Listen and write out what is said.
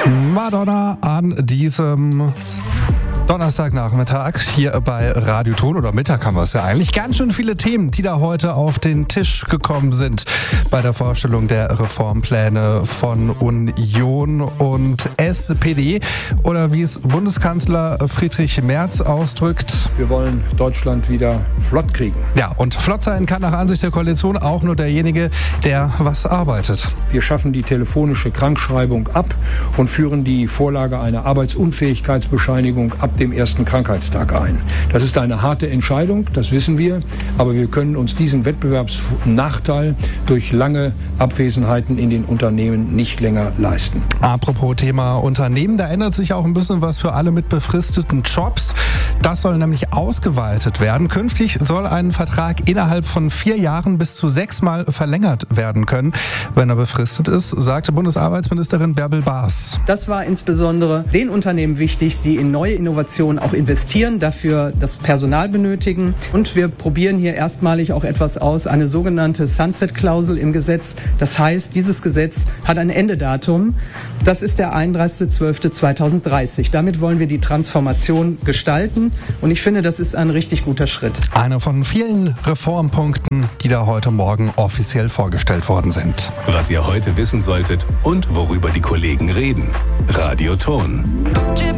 Madonna an diesem Donnerstagnachmittag hier bei Radio Ton, oder Mittag haben wir es ja eigentlich. Ganz schön viele Themen, die da heute auf den Tisch gekommen sind bei der Vorstellung der Reformpläne von Union und SPD. Oder wie es Bundeskanzler Friedrich Merz ausdrückt: Wir wollen Deutschland wieder flott kriegen. Ja, und flott sein kann nach Ansicht der Koalition auch nur derjenige, der was arbeitet. Wir schaffen die telefonische Krankschreibung ab und führen die Vorlage einer Arbeitsunfähigkeitsbescheinigung ab dem ersten Krankheitstag ein. Das ist eine harte Entscheidung, das wissen wir, aber wir können uns diesen Wettbewerbsnachteil durch lange Abwesenheiten in den Unternehmen nicht länger leisten. Apropos Thema Unternehmen, da ändert sich auch ein bisschen was für alle mit befristeten Jobs. Das soll nämlich ausgeweitet werden. Künftig soll ein Vertrag innerhalb von 4 Jahren bis zu 6-mal verlängert werden können, wenn er befristet ist, sagte Bundesarbeitsministerin Bärbel Baas. Das war insbesondere den Unternehmen wichtig, die in neue Innovationen auch investieren, dafür das Personal benötigen. Und wir probieren hier erstmalig auch etwas aus, eine sogenannte Sunset-Klausel im Gesetz. Das heißt, dieses Gesetz hat ein Endedatum. Das ist der 31.12.2030. Damit wollen wir die Transformation gestalten. Und ich finde, das ist ein richtig guter Schritt. Einer von vielen Reformpunkten, die da heute Morgen offiziell vorgestellt worden sind. Was ihr heute wissen solltet und worüber die Kollegen reden. Radio Ton.